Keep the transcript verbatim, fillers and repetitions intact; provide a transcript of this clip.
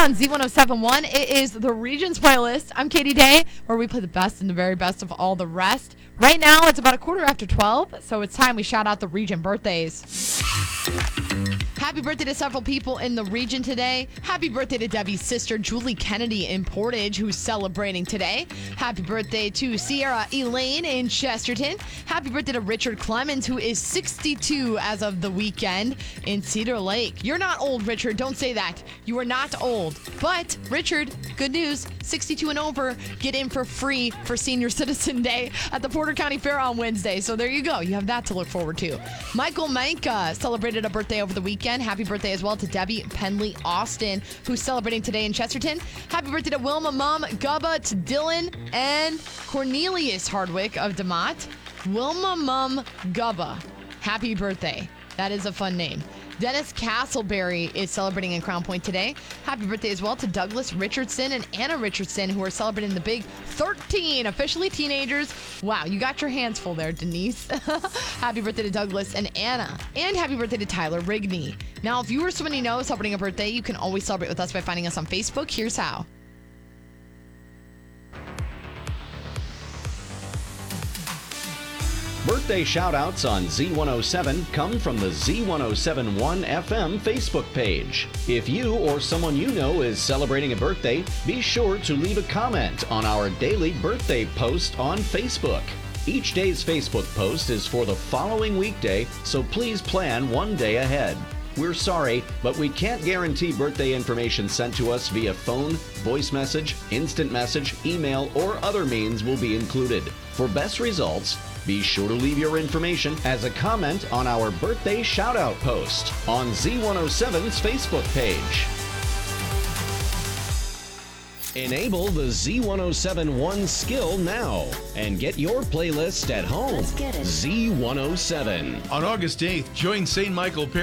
on Z one oh seven point one. It is the Regions playlist. I'm Katie Day, where we play the best and the very best of all the rest. Right now, it's about a quarter after twelve, so it's time we shout out the region birthdays. Happy birthday to several people in the region today. Happy birthday to Debbie's sister, Julie Kennedy in Portage, who's celebrating today. Happy birthday to Sierra Elaine in Chesterton. Happy birthday to Richard Clemens, who is sixty-two as of the weekend in Cedar Lake. You're not old, Richard. Don't say that. You are not old. But, Richard, good news, sixty-two and over, get in for free for Senior Citizen Day at the Porter County Fair on Wednesday. So there you go. You have that to look forward to. Michael Manka celebrated a birthday over the weekend. Happy birthday as well to Debbie Penley Austin, who's celebrating today in Chesterton. Happy birthday to Wilma Mum, Gubba, to Dylan, and Cornelius Hardwick of DeMott. Wilma Mum Gubba. Happy birthday. That is a fun name. Dennis Castleberry is celebrating in Crown Point today. Happy birthday as well to Douglas Richardson and Anna Richardson, who are celebrating the big thirteen, officially teenagers. Wow, you got your hands full there, Denise. Happy birthday to Douglas and Anna. And happy birthday to Tyler Rigney. Now, if you or somebody you know is celebrating a birthday, you can always celebrate with us by finding us on Facebook. Here's how. Birthday shout-outs on Z one oh seven come from the Z one oh seven point one F M Facebook page. If you or someone you know is celebrating a birthday, be sure to leave a comment on our daily birthday post on Facebook. Each day's Facebook post is for the following weekday, so please plan one day ahead. We're sorry, but we can't guarantee birthday information sent to us via phone, voice message, instant message, email, or other means will be included. For best results, be sure to leave your information as a comment on our birthday shout-out post on Z one oh seven's Facebook page. Enable the Z one oh seven point one skill now and get your playlist at home. Let's get it. Z one oh seven. On August eighth, join Saint Michael Parish